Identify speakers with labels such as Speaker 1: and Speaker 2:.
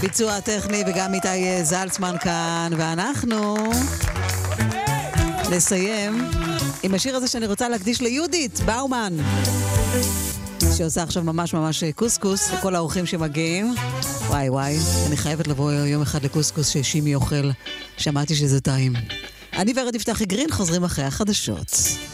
Speaker 1: ביצוע טכני וגם איתי זלצמן כאן, ואנחנו נסיים עם השיר הזה שאני רוצה להקדיש ליהודית באומן, שעושה עכשיו ממש ממש קוסקוס לכל האורחים שמגיעים. וואי וואי, אני חייבת לבוא יום אחד לקוסקוס ששימי אוכל, שמעתי שזה טעים. אני ורד יפתח גרין חוזרים אחרי החדשות.